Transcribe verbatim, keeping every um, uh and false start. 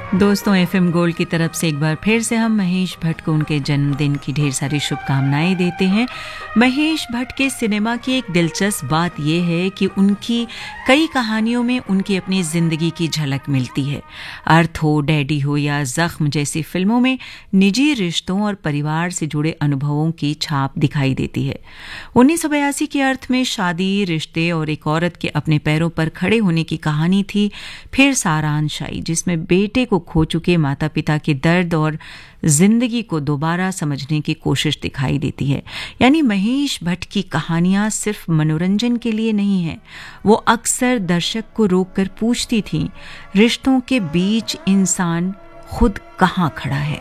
दोस्तों, FM gold की तरफ से एक बार फिर से हम महेश भट्ट को उनके जन्मदिन की ढेर सारी शुभकामनाएं देते हैं। महेश भट्ट के सिनेमा की एक दिलचस्प बात यह है कि उनकी कई कहानियों में उनकी अपनी जिंदगी की झलक मिलती है। अर्थ हो, डैडी हो या जख्म जैसी फिल्मों में निजी रिश्तों और परिवार से जुड़े अनुभवों की छाप दिखाई देती है। उन्नीस सौ बयासी के अर्थ में शादी, रिश्ते और एक औरत के अपने पैरों पर खड़े होने की कहानी थी। फिर सारांश आई, जिसमें बेटे को खो चुके माता पिता के दर्द और जिंदगी को दोबारा समझने की कोशिश दिखाई देती है। यानी महेश भट्ट की कहानियां सिर्फ मनोरंजन के लिए नहीं है, वो अक्सर दर्शक को रोककर पूछती थीं, रिश्तों के बीच इंसान खुद कहां खड़ा है।